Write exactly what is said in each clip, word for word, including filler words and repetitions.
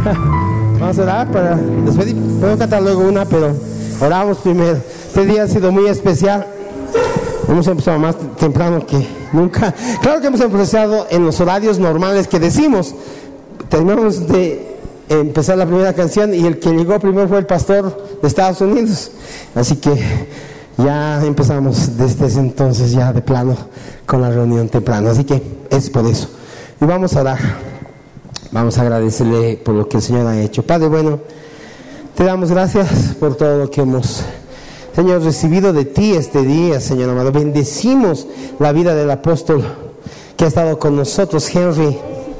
Vamos a orar para despedir. Puedo cantar luego una, pero oramos primero. Este día ha sido muy especial. Hemos empezado más temprano que nunca. Claro que hemos empezado en los horarios normales que decimos. Terminamos de empezar la primera canción y el que llegó primero fue el pastor de Estados Unidos. Así que ya empezamos desde ese entonces ya de plano con la reunión temprano. Así que es por eso. Y vamos a orar. Vamos a agradecerle por lo que el Señor ha hecho. Padre bueno, te damos gracias por todo lo que hemos, Señor, recibido de ti este día, Señor amado. Bendecimos la vida del apóstol que ha estado con nosotros, Henry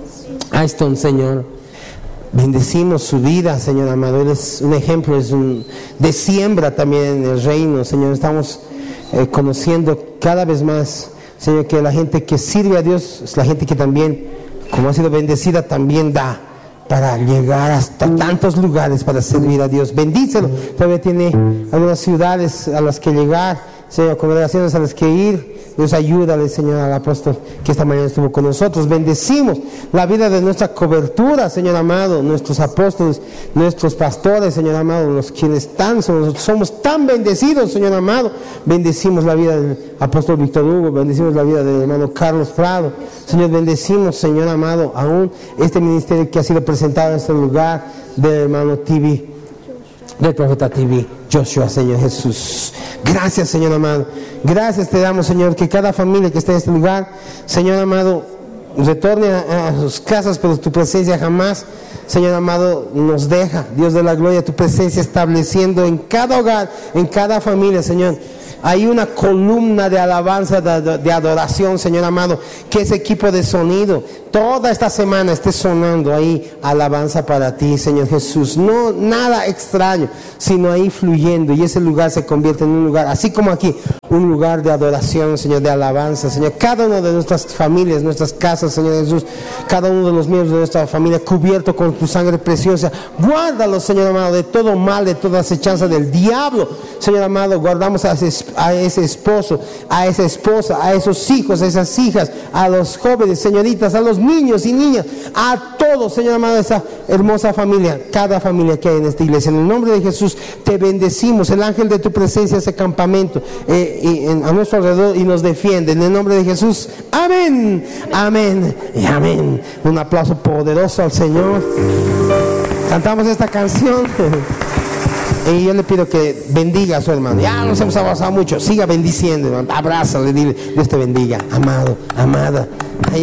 Aston, Señor. Bendecimos su vida, Señor amado. Él es un ejemplo, es un de siembra también en el reino, Señor. Estamos eh, conociendo cada vez más, Señor, que la gente que sirve a Dios es la gente que también, como ha sido bendecida, también da para llegar hasta tantos lugares para servir a Dios. Bendícelo. Todavía tiene algunas ciudades a las que llegar, Señor, congregaciones a las que ir. Dios, ayúdale, Señor, al apóstol que esta mañana estuvo con nosotros. Bendecimos la vida de nuestra cobertura, Señor amado, nuestros apóstoles, nuestros pastores, Señor amado, los quienes están, somos, somos tan bendecidos, Señor amado. Bendecimos la vida del apóstol Víctor Hugo, bendecimos la vida del hermano Carlos Prado. Señor, bendecimos, Señor amado, aún este ministerio que ha sido presentado en este lugar del hermano T V, del profeta T V Joshua, Señor Jesús. Gracias, Señor amado. Gracias te damos, Señor, que cada familia que esté en este lugar, Señor amado, retorne a, a sus casas, pero tu presencia jamás, Señor amado, nos deja. Dios de la gloria, tu presencia estableciendo en cada hogar, en cada familia, Señor. Hay una columna de alabanza, de, de, de adoración, Señor amado, que ese equipo de sonido toda esta semana esté sonando ahí alabanza para ti, Señor Jesús. No nada extraño, sino ahí fluyendo, y ese lugar se convierte en un lugar, así como aquí, un lugar de adoración, Señor, de alabanza, Señor. Cada una de nuestras familias, nuestras casas, Señor Jesús, cada uno de los miembros de nuestra familia cubierto con tu sangre preciosa. Guárdalo, Señor amado, de todo mal, de toda acechanza del diablo, Señor amado. Guardamos a ese, a ese esposo, a esa esposa, a esos hijos, a esas hijas, a los jóvenes, señoritas, a los niños y niñas, a todos, Señor amado, esa hermosa familia, cada familia que hay en esta iglesia. En el nombre de Jesús te bendecimos. El ángel de tu presencia hace campamento eh, y, en, a nuestro alrededor y nos defiende. En el nombre de Jesús, amén, amén y amén. Un aplauso poderoso al Señor. Cantamos esta canción. Y yo le pido que bendiga a su hermano. Ya nos hemos abrazado mucho. Siga bendiciendo, hermano. Abrázale, dile, Dios te bendiga. Amado, amada.